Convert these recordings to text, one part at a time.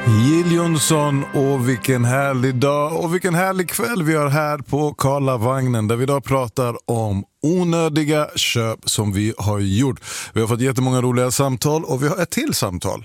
Jill Johnson, och vilken härlig dag och vilken härlig kväll vi har här på Karlavagnen, där vi idag pratar om onödiga köp som vi har gjort. Vi har fått jättemånga roliga samtal och vi har ett till samtal.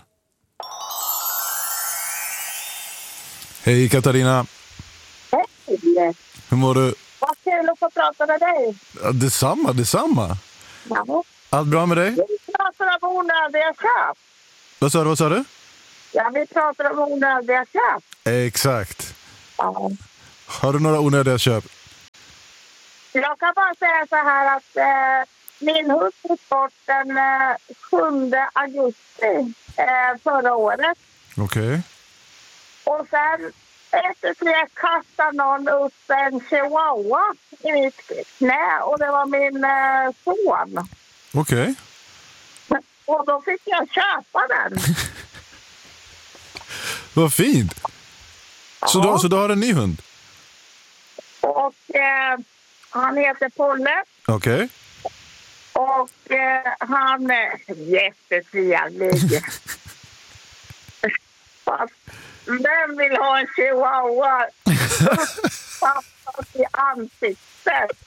Hej Katarina. Hej. Hur mår du? Vad kul att få prata med dig. Ja, detsamma. Ja. Allt bra med dig? Vi pratar om onödiga köp. Vad sa du? Ja, vi pratar om onödiga köp. Exakt. Ja. Har du några onödiga köp? Jag kan bara säga så här att min hund gick bort den 7 augusti förra året. Okej. Och sen efter det kastade någon upp en chihuahua i mitt knä. Och det var min son. Okej. Och då fick jag köpa den. Vad fint. Så då har du en ny hund? Och han heter Polle. Okej. Och han är jättetrevlig. Fast vem vill ha en chihuahua i ansiktet?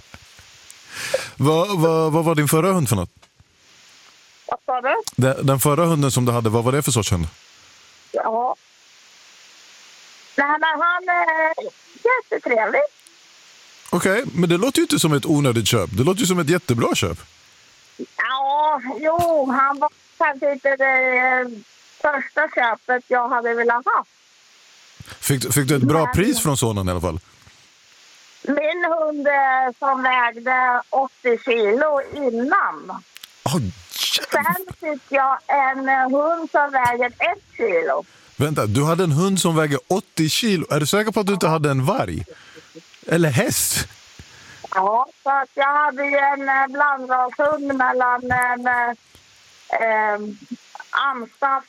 Vad var din förra hund för något? Vad sa du? Den förra hunden som du hade, vad var det för sorts hund? Ja. Nej, men han är jättetrevlig. Okej, men det låter ju inte som ett onödigt köp. Det låter ju som ett jättebra köp. Ja, jo, han var kanske inte det första köpet jag hade velat ha. Fick du ett bra pris från sonen i alla fall? Min hund som vägde 80 kilo innan. Sen fick jag en hund som väger 1 kilo. Vänta, du hade en hund som väger 80 kilo. Är du säker på att du inte hade en varg? Eller häst? Ja, så att jag hade ju en blandrashund mellan en Amstaff,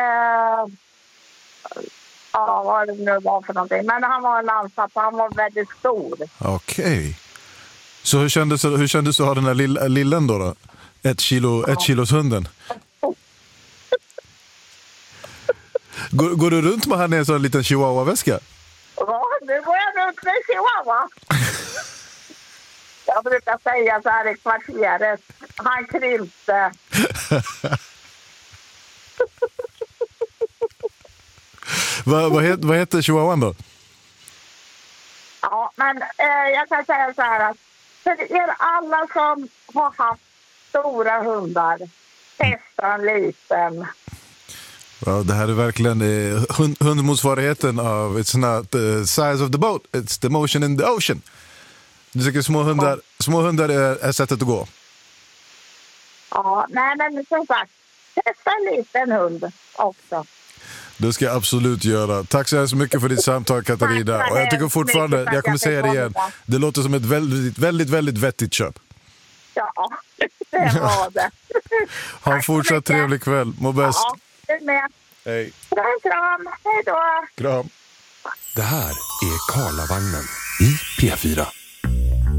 vad det nu var för någonting. Men han var en Amstaff, han var väldigt stor. Okej. Så hur kändes det att ha den där lillen då? 1 kilos hunden? Går du runt med han i en sån liten chihuahua-väska? Ja, nu går jag runt med chihuahua. Jag brukar säga så här i kvarteret. Han krympte. Vad heter chihuahuan då? Ja, men jag kan säga så här att för er alla som har haft stora hundar, testa en liten. Ja, det här är verkligen hundmotsvarigheten av it's not the size of the boat, it's the motion in the ocean. Du tycker små hundar är sättet att gå? Ja, nej men som sagt, testa en liten hund också. Det ska jag absolut göra. Tack så mycket för ditt samtal, Katarina. Och jag tycker fortfarande, jag kommer säga det igen, det låter som ett väldigt, väldigt, väldigt vettigt köp. Ja, det var det. Ha en fortsatt trevlig kväll. Må bäst. Ja, det med. Hej. Kram. Hej då. Kram. Det här är Karlavagnen i P4.